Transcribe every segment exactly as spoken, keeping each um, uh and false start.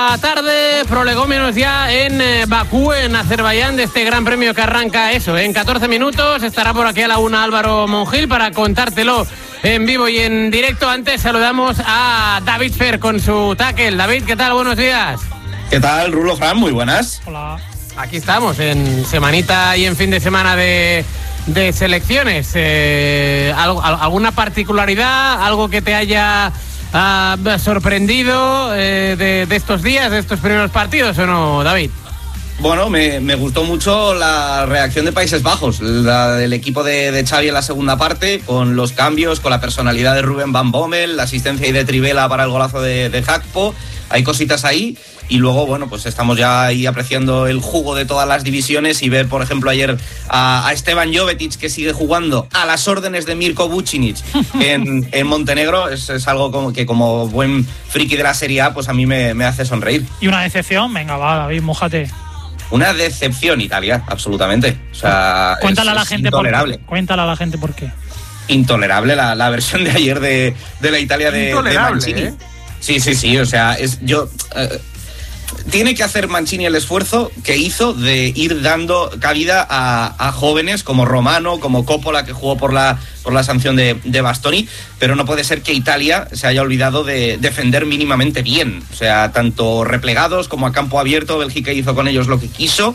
la tarde, prolegómenos ya en eh, Bakú, en Azerbaiyán, de este gran premio que arranca eso. En catorce minutos estará por aquí a la una Álvaro Monjil para contártelo en vivo y en directo. Antes saludamos a David Fer con su tackle. David, ¿qué tal? Buenos días. ¿Qué tal, Rulo, Fran? Muy buenas. Hola. Aquí estamos, en semanita y en fin de semana de, de selecciones. Eh, ¿algo, ¿Alguna particularidad? ¿Algo que te haya uh, sorprendido eh, de, de estos días, de estos primeros partidos o no, David? Bueno, me, me gustó mucho la reacción de Países Bajos, la del equipo de, de Xavi en la segunda parte, con los cambios, con la personalidad de Ruben Van Bommel, la asistencia ahí de Trivela para el golazo de, de Gakpo. Hay cositas ahí. Y luego, bueno, pues estamos ya ahí apreciando el jugo de todas las divisiones y ver, por ejemplo, ayer a, a Esteban Jovetic, que sigue jugando a las órdenes de Mirko Vucinic en, en Montenegro, es, es algo como que como buen friki de la Serie A, pues a mí me, me hace sonreír. ¿Y una decepción? Venga, va, David, mójate. Una decepción, Italia, absolutamente. O sea, cuéntale es, a la es gente intolerable. Por qué. Cuéntale a la gente por qué. Intolerable la, la versión de ayer de, de la Italia de, de Mancini. ¿eh? Sí, sí, sí, o sea, es yo... Eh, Tiene que hacer Mancini el esfuerzo que hizo de ir dando cabida a, a jóvenes como Romano, como Coppola, que jugó por la, por la sanción de, de Bastoni, pero no puede ser que Italia se haya olvidado de defender mínimamente bien. O sea, tanto replegados como a campo abierto, Bélgica hizo con ellos lo que quiso.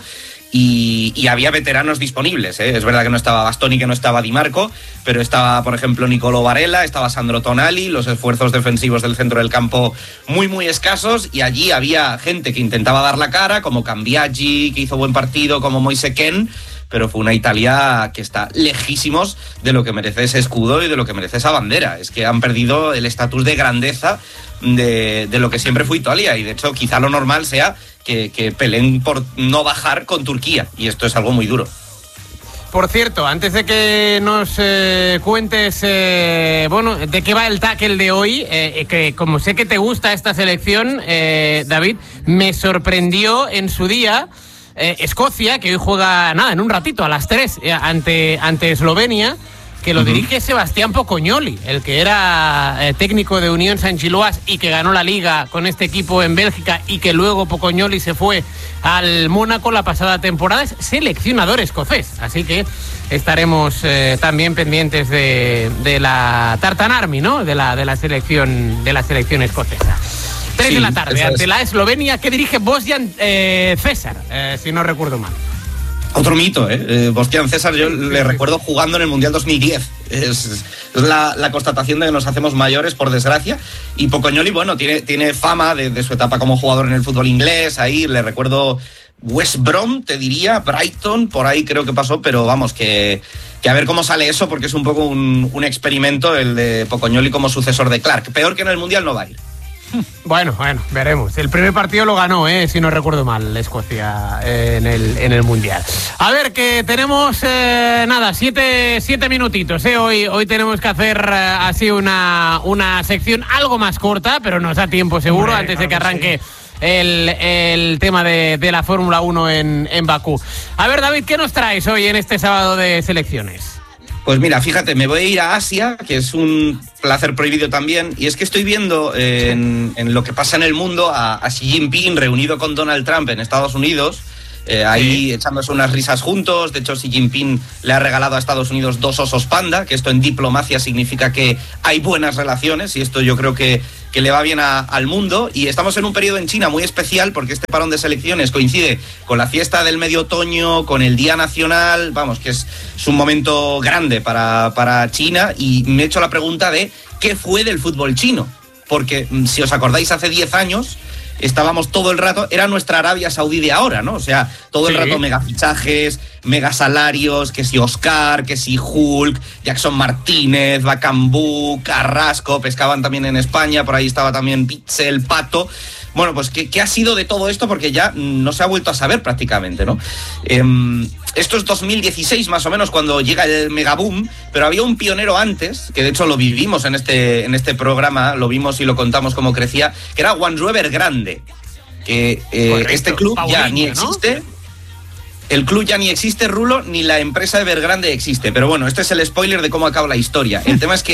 Y, y había veteranos disponibles, ¿eh? Es verdad que no estaba Bastoni, que no estaba Di Marco, pero estaba, por ejemplo, Nicolo Varela, estaba Sandro Tonali, los esfuerzos defensivos del centro del campo muy, muy escasos, y allí había gente que intentaba dar la cara, como Cambiaggi, que hizo buen partido, como Moise Kean, pero fue una Italia que está lejísimos de lo que merece ese escudo y de lo que merece esa bandera. Es que han perdido el estatus de grandeza de, de lo que siempre fue Italia, y de hecho quizá lo normal sea que, que peleen por no bajar con Turquía, y esto es algo muy duro. Por cierto, antes de que nos eh, cuentes eh, bueno, de qué va el tackle de hoy, eh, que como sé que te gusta esta selección, eh, David, me sorprendió en su día eh, Escocia, que hoy juega nada en un ratito a las tres eh, ante, ante Eslovenia, que lo uh-huh. dirige Sebastián Pocognoli, el que era eh, técnico de Unión Saint-Gilloise y que ganó la Liga con este equipo en Bélgica, y que luego Pocognoli se fue al Mónaco la pasada temporada. Es seleccionador escocés, así que estaremos eh, también pendientes de, de la Tartan Army, ¿no? De la, de la selección de la selección escocesa. Tres sí, de la tarde, ante es. la Eslovenia, que dirige Bojan eh, César, eh, si no recuerdo mal. Otro mito, ¿eh? eh Bojan César, yo le recuerdo jugando en el Mundial dos mil diez. Es, es la, la constatación de que nos hacemos mayores, por desgracia. Y Pocognoli, bueno, tiene, tiene fama de, de su etapa como jugador en el fútbol inglés. Ahí le recuerdo West Brom, te diría, Brighton, por ahí creo que pasó, pero vamos, que, que a ver cómo sale eso, porque es un poco un, un experimento el de Pocognoli como sucesor de Clark. Peor que en el Mundial no va a ir. Bueno, bueno, veremos. El primer partido lo ganó, eh, si no recuerdo mal, Escocia eh, en, el, en el Mundial. A ver, que tenemos, eh, nada, siete, siete minutitos. Eh. Hoy, hoy tenemos que hacer eh, así una, una sección algo más corta, pero nos da tiempo seguro, Hombre, antes de que arranque sí. el, el tema de, de la Fórmula uno en, en Bakú. A ver, David, ¿qué nos traes hoy en este sábado de selecciones? Pues mira, fíjate, me voy a ir a Asia, que es un placer prohibido también, y es que estoy viendo eh, en, en lo que pasa en el mundo a, a Xi Jinping reunido con Donald Trump en Estados Unidos, eh, ahí sí. echándose unas risas juntos. De hecho, Xi Jinping le ha regalado a Estados Unidos dos osos panda, que esto en diplomacia significa que hay buenas relaciones, y esto yo creo que, que le va bien a, al mundo. Y estamos en un periodo en China muy especial, porque este parón de selecciones coincide con la fiesta del medio otoño, con el Día Nacional, vamos, que es, es un momento grande para, para China, y me he hecho la pregunta de ¿qué fue del fútbol chino? Porque si os acordáis, hace diez años estábamos todo el rato, era nuestra Arabia Saudí de ahora, ¿no? O sea, todo el sí. rato mega fichajes, mega salarios, que si Oscar, que si Hulk, Jackson Martínez, Bacambú, Carrasco, pescaban también en España, por ahí estaba también Pitzel, Pato. Bueno, pues ¿qué, ¿qué ha sido de todo esto? Porque ya no se ha vuelto a saber prácticamente, ¿no? Eh, esto es dos mil dieciséis más o menos cuando llega el megaboom, pero había un pionero antes, que de hecho lo vivimos en este, en este programa, lo vimos y lo contamos cómo crecía, que era Guangzhou Evergrande, que eh, Correcto. este club Paulinho, ya ni existe, ¿no? El club ya ni existe, Rulo, ni la empresa Evergrande existe, pero bueno, este es el spoiler de cómo acaba la historia. El tema es que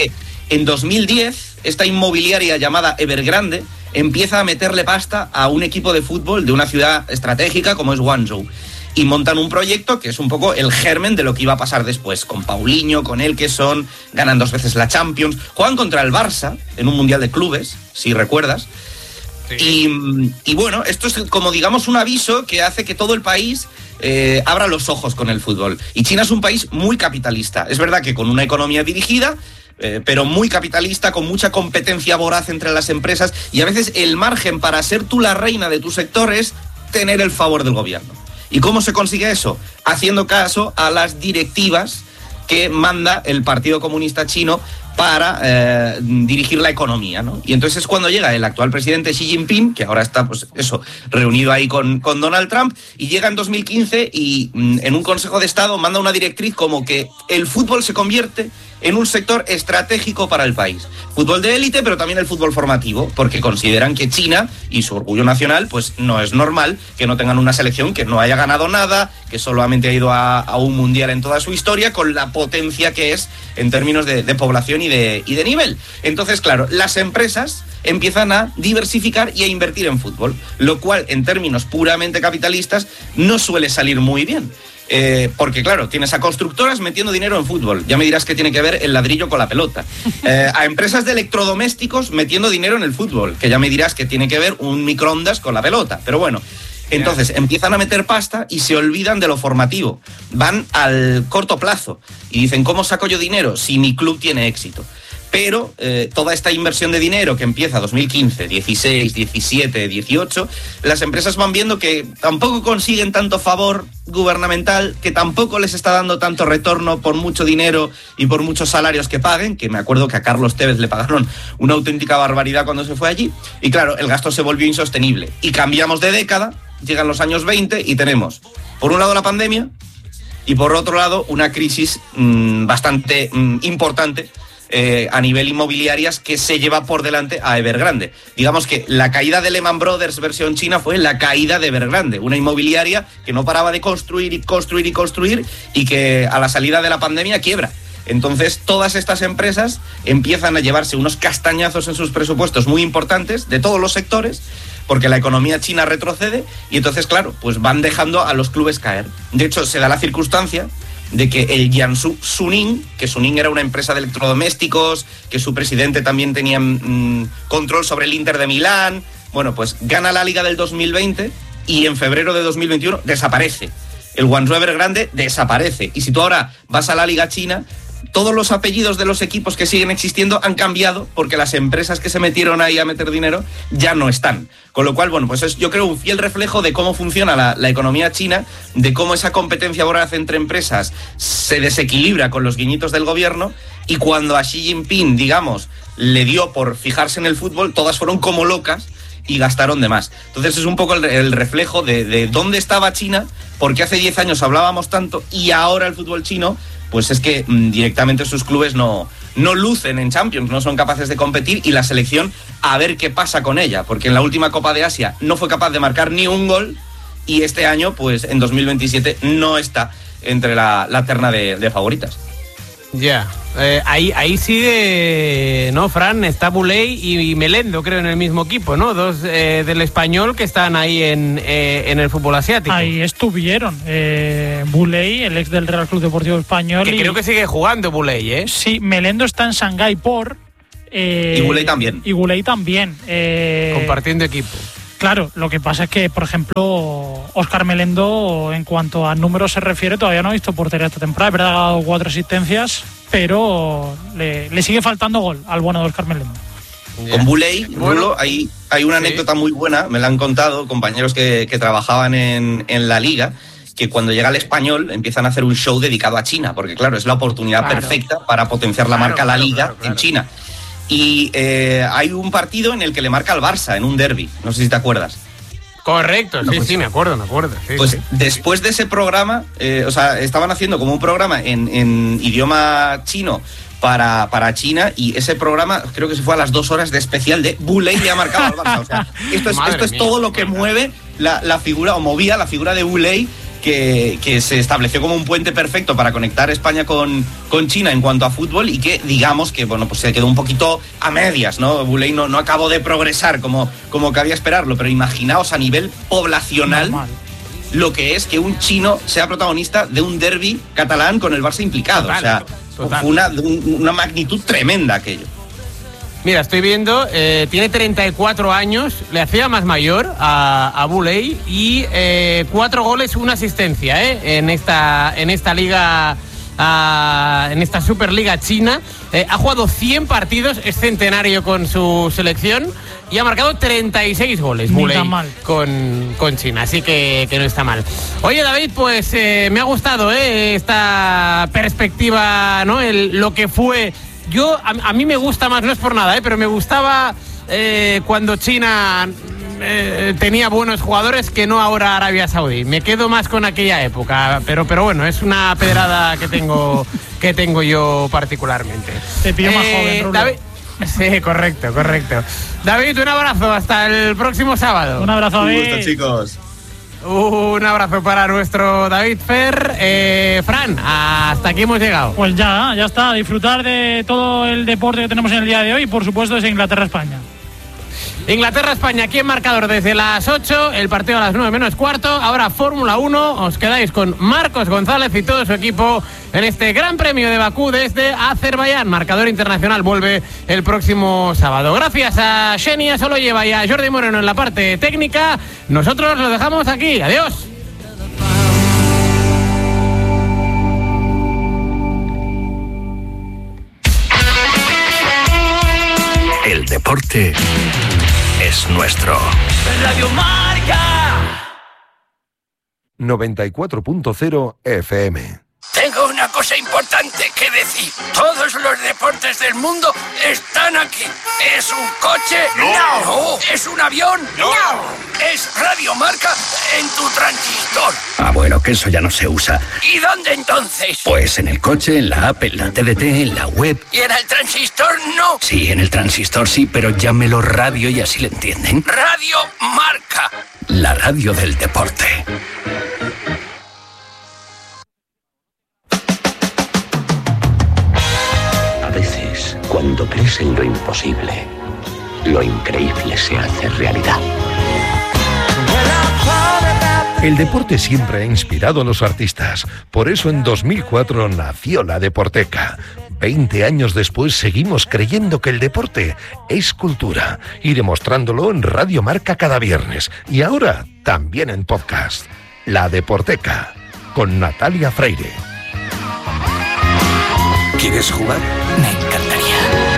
En dos mil diez, esta inmobiliaria llamada Evergrande empieza a meterle pasta a un equipo de fútbol de una ciudad estratégica como es Guangzhou. Y montan un proyecto que es un poco el germen de lo que iba a pasar después, con Paulinho, con el que son, ganan dos veces la Champions, juegan contra el Barça en un Mundial de Clubes, si recuerdas. Sí. Y, y bueno, esto es como digamos un aviso que hace que todo el país eh, abra los ojos con el fútbol. Y China es un país muy capitalista, es verdad que con una economía dirigida, Eh, pero muy capitalista, con mucha competencia voraz entre las empresas, y a veces el margen para ser tú la reina de tu sector es tener el favor del gobierno. ¿Y cómo se consigue eso? Haciendo caso a las directivas que manda el Partido Comunista Chino para eh, dirigir la economía, ¿no? Y entonces es cuando llega el actual presidente Xi Jinping, que ahora está, pues eso, reunido ahí con, con Donald Trump, y llega en dos mil quince y mm, en un Consejo de Estado manda una directriz como que el fútbol se convierte en un sector estratégico para el país. Fútbol de élite, pero también el fútbol formativo, porque consideran que China y su orgullo nacional, pues no es normal que no tengan una selección que no haya ganado nada, que solamente ha ido a, a un mundial en toda su historia, con la potencia que es en términos de, de población y de, y de nivel. Entonces, claro, las empresas empiezan a diversificar y a invertir en fútbol, lo cual, en términos puramente capitalistas, no suele salir muy bien. Eh, porque claro, tienes a constructoras metiendo dinero en fútbol, ya me dirás qué tiene que ver el ladrillo con la pelota, eh, a empresas de electrodomésticos metiendo dinero en el fútbol, que ya me dirás que tiene que ver un microondas con la pelota, pero bueno, entonces empiezan a meter pasta y se olvidan de lo formativo, van al corto plazo y dicen, ¿cómo saco yo dinero si mi club tiene éxito? Pero eh, toda esta inversión de dinero que empieza dos mil quince, dieciséis, diecisiete, dieciocho, las empresas van viendo que tampoco consiguen tanto favor gubernamental, que tampoco les está dando tanto retorno por mucho dinero y por muchos salarios que paguen, que me acuerdo que a Carlos Tevez le pagaron una auténtica barbaridad cuando se fue allí, y claro, el gasto se volvió insostenible. Y cambiamos de década, llegan los años veinte y tenemos, por un lado la pandemia, y por otro lado una crisis mmm, bastante mmm, importante, Eh, a nivel inmobiliarias, que se lleva por delante a Evergrande. Digamos que la caída de Lehman Brothers versión China fue la caída de Evergrande, una inmobiliaria que no paraba de construir y construir y construir y que a la salida de la pandemia quiebra. Entonces todas estas empresas empiezan a llevarse unos castañazos en sus presupuestos muy importantes de todos los sectores, porque la economía china retrocede y entonces, claro, pues van dejando a los clubes caer. De hecho, se da la circunstancia de que el Jiangsu Suning, que Suning era una empresa de electrodomésticos, que su presidente también tenía mmm, control sobre el Inter de Milán, bueno, pues gana la Liga del dos mil veinte y en febrero de dos mil veintiuno desaparece. El Guangzhou Evergrande desaparece. Y si tú ahora vas a la Liga China, todos los apellidos de los equipos que siguen existiendo han cambiado porque las empresas que se metieron ahí a meter dinero ya no están. Con lo cual, bueno, pues es yo creo un fiel reflejo de cómo funciona la, la economía china, de cómo esa competencia voraz entre empresas se desequilibra con los guiñitos del gobierno, y cuando a Xi Jinping, digamos, le dio por fijarse en el fútbol, todas fueron como locas y gastaron de más. Entonces es un poco el, el reflejo de, de dónde estaba China, porque hace diez años hablábamos tanto y ahora el fútbol chino, pues es que mmm, directamente sus clubes no, no lucen en Champions, no son capaces de competir, y la selección a ver qué pasa con ella, porque en la última Copa de Asia no fue capaz de marcar ni un gol y este año, pues en dos mil veintisiete, no está entre la, la terna de, de favoritas. Ya, yeah. eh, ahí, ahí sigue, ¿no, Fran? Está Boulay y Melendo, creo, en el mismo equipo, ¿no? Dos eh, del Español que están ahí en, eh, en el fútbol asiático. Ahí estuvieron. Eh, Boulay, el ex del Real Club Deportivo Español. Que y, creo que sigue jugando Boulay, ¿eh? Sí, Melendo está en Shanghái por... Eh, y Boulay también. Y Boulay también. Eh, Compartiendo equipo. Claro, lo que pasa es que, por ejemplo, Óscar Melendo, en cuanto a números se refiere, todavía no ha visto portería esta temporada. Es verdad, ha dado cuatro asistencias, pero le, le sigue faltando gol al bueno de Óscar Melendo. Yeah. Con Boulay, bueno, hay, hay una sí. anécdota muy buena, me la han contado compañeros que, que trabajaban en, en la liga, que cuando llega el Español empiezan a hacer un show dedicado a China, porque claro, es la oportunidad claro. perfecta para potenciar la claro, marca claro, La Liga claro, claro. en China. Y eh, hay un partido en el que le marca al Barça en un derbi, no sé si te acuerdas. Correcto, no, sí, pues, sí, me acuerdo, me acuerdo. Sí, pues sí. después de ese programa, eh, o sea, estaban haciendo como un programa en, en idioma chino para, para China, y ese programa creo que se fue a las dos horas de especial de Boulay le ha marcado al Barça. O sea, esto es, esto es todo lo que mueve la, la figura, o movía la figura de Boulay, que, que se estableció como un puente perfecto para conectar España con, con China en cuanto a fútbol y que digamos que bueno pues se quedó un poquito a medias, ¿no? Boulay no, no acabó de progresar como, como cabía esperarlo, pero imaginaos a nivel poblacional Normal. lo que es que un chino sea protagonista de un derbi catalán con el Barça implicado. Total, o sea, total. fue una, una magnitud tremenda aquello. Mira, estoy viendo, eh, tiene treinta y cuatro años, le hacía más mayor a, a Boulay y eh, cuatro goles, una asistencia eh, en, esta, en esta liga, uh, en esta Superliga china. Eh, ha jugado cien partidos, es centenario con su selección y ha marcado treinta y seis goles Boulay con, con China, así que, que no está mal. Oye, David, pues eh, me ha gustado eh, esta perspectiva, ¿no? El, lo que fue... Yo, a, a mí me gusta más, no es por nada, ¿eh? pero me gustaba eh, cuando China eh, tenía buenos jugadores que no ahora Arabia Saudí. Me quedo más con aquella época, pero, pero bueno, es una pedrada que tengo, que tengo yo particularmente. Te pido eh, más joven, Rulo. David, sí, correcto, correcto. David, un abrazo, hasta el próximo sábado. Un abrazo, David. Un gusto, chicos. Un abrazo para nuestro David Fer. Eh, Fran, hasta aquí hemos llegado. Pues ya, ya está. Disfrutar de todo el deporte que tenemos en el día de hoy y por supuesto es Inglaterra-España. Inglaterra-España, aquí en marcador desde las ocho, el partido a las nueve menos cuarto. Ahora Fórmula uno, os quedáis con Marcos González y todo su equipo en este Gran Premio de Bakú desde Azerbaiyán. Marcador internacional vuelve el próximo sábado. Gracias a Xenia Soloyeva y a Jordi Moreno en la parte técnica. Nosotros lo dejamos aquí. Adiós. El deporte es nuestro. Radio Marca noventa y cuatro punto cero F M. Tengo una cosa importante que decir. Todos los deportes del mundo están aquí. ¿Es un coche? No. No. ¿Es un avión? No. ¿Es Radio Marca en tu transistor? Ah, bueno, que eso ya no se usa. ¿Y dónde entonces? Pues en el coche, en la app, en la T D T, en la web. ¿Y en el transistor no? Sí, en el transistor sí, pero llámelo radio y así le entienden. Radio Marca. La radio del deporte. A veces, cuando crees en lo imposible, lo increíble se hace realidad. El deporte siempre ha inspirado a los artistas. Por eso en dos mil cuatro nació la Deporteca. Veinte años después seguimos creyendo que el deporte es cultura y demostrándolo en Radio Marca cada viernes. Y ahora también en podcast. La Deporteca, con Natalia Freire. ¿Quieres jugar? Me encantaría.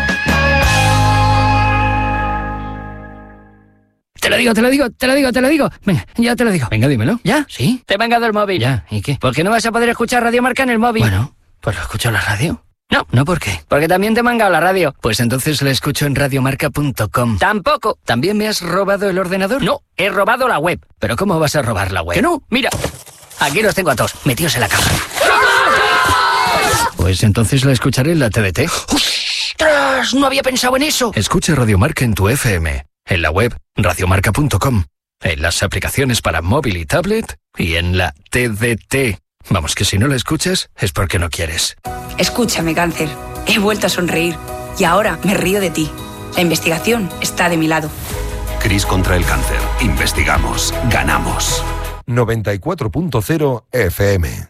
Te lo digo, te lo digo, te lo digo, te lo digo. Venga, ya te lo digo. Venga, dímelo. ¿Ya? ¿Sí? Te he mangado el móvil. Ya, ¿y qué? ¿Por qué no vas a poder escuchar Radio Marca en el móvil? Bueno, pues lo escucho en la radio. No. ¿No por qué? Porque también te he mangado la radio. Pues entonces la escucho en radiomarca punto com. Tampoco. ¿También me has robado el ordenador? No, he robado la web. ¿Pero cómo vas a robar la web? Que no, mira. Aquí los tengo a todos, metidos en la caja. Pues entonces la escucharé en la T D T. ¡Ostras! No había pensado en eso. Escucha Radio Marca en tu F M, en la web radiomarca punto com, en las aplicaciones para móvil y tablet y en la T D T. Vamos, que si no la escuchas es porque no quieres. Escúchame, cáncer. He vuelto a sonreír y ahora me río de ti. La investigación está de mi lado. Cris contra el cáncer. Investigamos. Ganamos. noventa y cuatro punto cero F M.